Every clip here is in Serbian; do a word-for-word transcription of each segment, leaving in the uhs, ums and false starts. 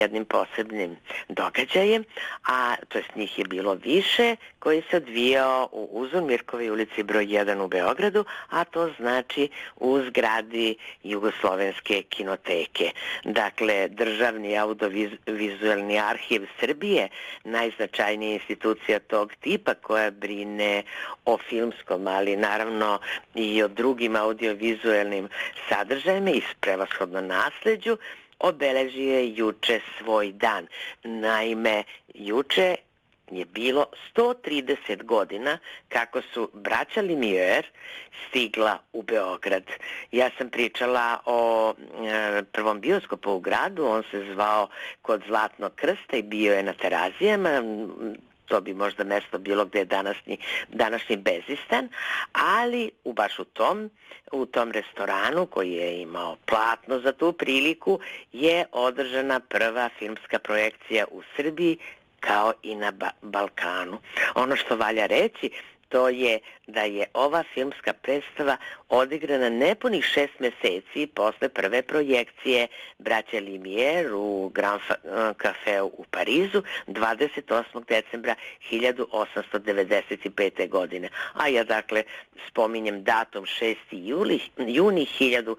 jednim posebnim događajem, a to jest njih je bilo više, koji se odvijao u Uzurmirkovoj ulici broj jedan u Beogradu, a to znači u zgradi Jugoslovenske kinoteke. Dakle, Državni audiovizualni arhiv Srbije, najznačajnija institucija tog tipa koja brine o filmskom, ali naravno i o drugim audiovizualnim sadržajima i prevashodno nasleđu, obeležio je juče svoj dan. Naime, juče je bilo sto trideset godina kako su braća Lumière stigla u Beograd. Ja sam pričala o e, prvom bioskopu u gradu, on se zvao Kod Zlatnog krsta i bio je na Terazijama. To bi možda mesto bilo gde je današnji, današnji Bezistan, ali u baš u tom, u tom restoranu koji je imao platno za tu priliku je održana prva filmska projekcija u Srbiji kao i na ba- Balkanu. Ono što valja reći, to je da je ova filmska predstava odigrana nepunih šest meseci posle prve projekcije braće Lumière u Grand Cafeu u Parizu dvadeset osmog decembra hiljadu osamsto devedeset pete. godine. A ja dakle spominjem datum šesti juni hiljadu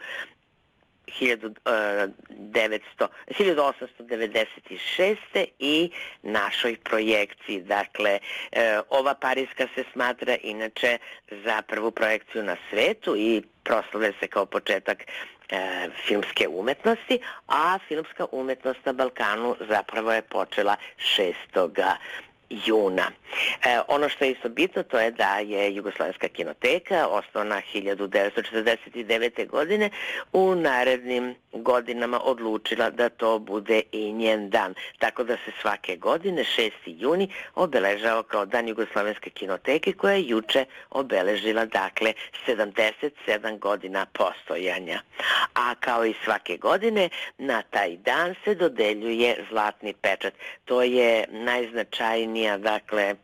hiljadu osamsto devedeset šeste. i našoj projekciji. Dakle, ova Pariska se smatra inače za prvu projekciju na svetu i proslave se kao početak e, filmske umetnosti, a filmska umetnost na Balkanu zapravo je počela šestog juna. E, ono što je isto bitno, to je da je Jugoslovenska kinoteka osnovana hiljadu devetsto četrdeset devete. godine u narednim godinama odlučila da to bude i njen dan. Tako da se svake godine šesti juni obeležava kao dan Jugoslovenske kinoteke koja je juče obeležila dakle sedamdeset sedam godina postojanja. A kao i svake godine na taj dan se dodeljuje Zlatni pečat. To je najznačajniji dakle,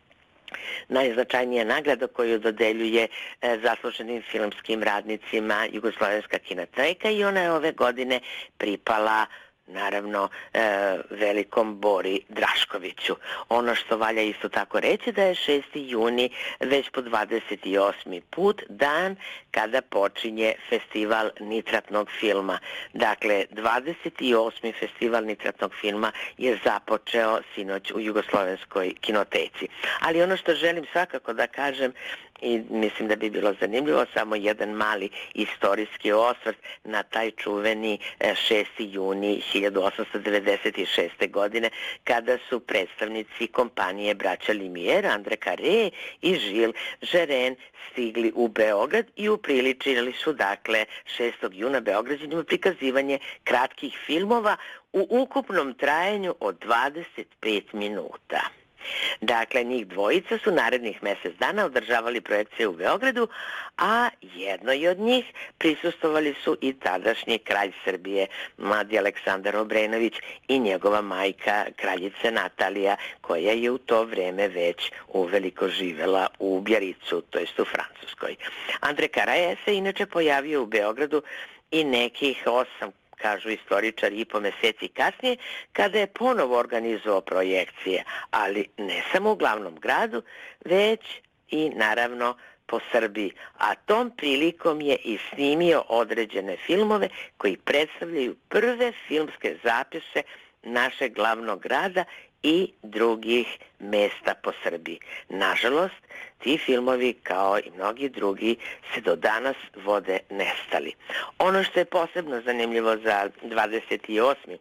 najznačajnija nagrada koju dodeljuje e, zasluženim filmskim radnicima Jugoslovenska kinoteka i ona je ove godine pripala naravno e, velikom Bori Draškoviću. Ono što valja isto tako reći da je šesti juni već po dvadeset osmi put dan kada počinje festival nitratnog filma. Dakle, dvadeset osmi festival nitratnog filma je započeo sinoć u Jugoslovenskoj kinoteci. Ali ono što želim svakako da kažem i mislim da bi bilo zanimljivo, samo jedan mali istorijski osvrt na taj čuveni šesti juni hiljadu osamsto devedeset šeste. godine kada su predstavnici kompanije braća Lumière, André Carré i Jules Jeren stigli u Beograd i upriličili su dakle šestog juna Beograđanima prikazivanje kratkih filmova u ukupnom trajanju od dvadeset pet minuta. Dakle, njih dvojica su narednih mjesec dana održavali projekcije u Beogradu, a jednoj od njih prisustvovali su i tadašnji kralj Srbije, mladi Aleksandar Obrenović i njegova majka, kraljica Natalija, koja je u to vreme već uveliko živela u Bjaricu, to jest u Francuskoj. André Carré se inače pojavio u Beogradu i nekih osam, kažu istoričari, i po meseci kasnije, kada je ponovo organizovao projekcije, ali ne samo u glavnom gradu, već i naravno po Srbiji. A tom prilikom je i snimio određene filmove koji predstavljaju prve filmske zapise našeg glavnog grada i drugih mesta po Srbiji. Nažalost, ti filmovi, kao i mnogi drugi, se do danas vode nestali. Ono što je posebno zanimljivo za dvadeset osmi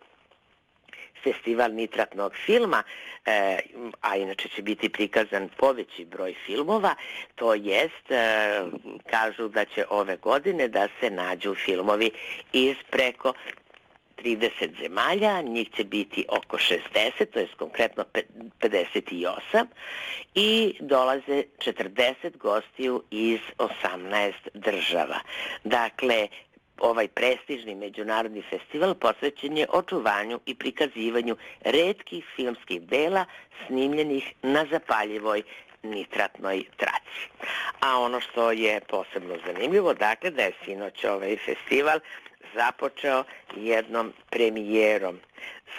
festival nitratnog filma, e, a inače će biti prikazan poveći broj filmova, to jest, e, kažu da će ove godine da se nađu filmovi iz preko trideset zemalja, njih će biti oko šezdeset, to je konkretno pedeset osam, i dolaze četrdeset gostiju iz osamnaest država. Dakle, ovaj prestižni međunarodni festival posvećen je očuvanju i prikazivanju retkih filmskih dela snimljenih na zapaljivoj nitratnoj traci. A ono što je posebno zanimljivo, dakle, da je sinoć ovaj festival započeo jednom premijerom.